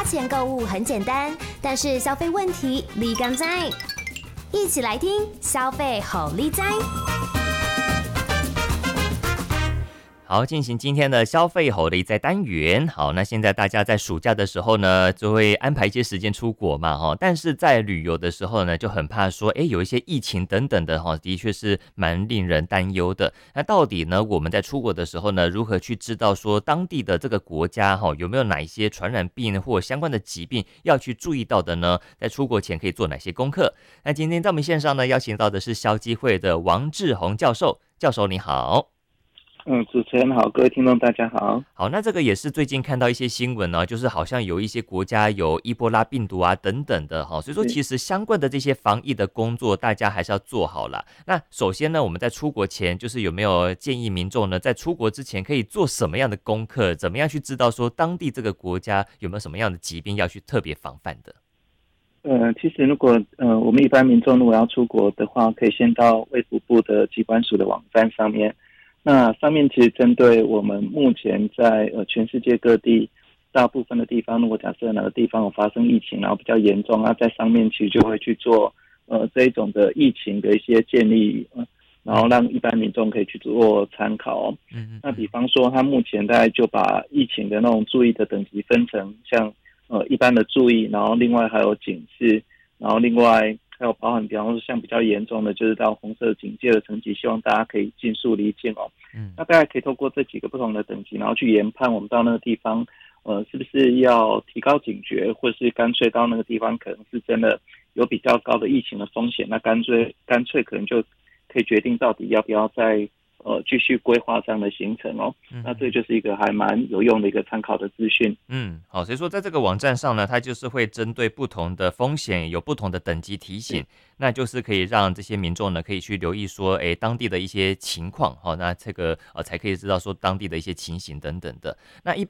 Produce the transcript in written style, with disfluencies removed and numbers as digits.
花钱购物很简单，但是消费问题立竿在。一起来听消费好利哉。 好，进行今天的消费好利哉单元。好，那现在大家在暑假的时候呢，就会安排一些时间出国嘛，但是在旅游的时候呢，就很怕说，有一些疫情等等的的确是蛮令人担忧的。那到底呢，我们在出国的时候呢，如何去知道说当地的这个国家有没有哪一些传染病或相关的疾病要去注意到的呢？在出国前可以做哪些功课？那今天在我们线上呢，邀请到的是消基会的王志宏教授。教授你好。 主持人好，各位听众大家好。 好，那这个也是最近看到一些新闻呢，就是好像有一些国家有伊波拉病毒啊等等的所以说其实相关的这些防疫的工作，大家还是要做好啦。那首先呢，我们在出国前，就是有没有建议民众呢，在出国之前可以做什么样的功课，怎么样去知道说当地这个国家有没有什么样的疾病要去特别防范的？ 其实如果我们一般民众如果要出国的话，可以先到卫福部的疾管署的网站上面。那上面其实针对我们目前在全世界各地大部分的地方，如果假设哪个地方有发生疫情，然后比较严重，在上面其实就会去做这一种的疫情的一些建立，然后让一般民众可以去做参考。那比方说，他目前大概就把疫情的那种注意的等级分成像一般的注意，然后另外还有警示，然后另外还有包含比方说像比较严重的就是到红色警戒的层级，希望大家可以尽速离境。那大家可以透过这几个不同的等级，然后去研判我们到那个地方是不是要提高警觉，或是干脆到那个地方可能是真的有比较高的疫情的风险，那干脆可能就可以决定到底要不要再继续规划这样的行程。那这就是一个还蛮有用的一个参考的资讯。 好，所以说在这个网站上呢，它就是会针对不同的风险有不同的等级提醒，那就是可以让这些民众呢可以去留意说，当地的一些情况，那这个才可以知道说当地的一些情形等等的。那一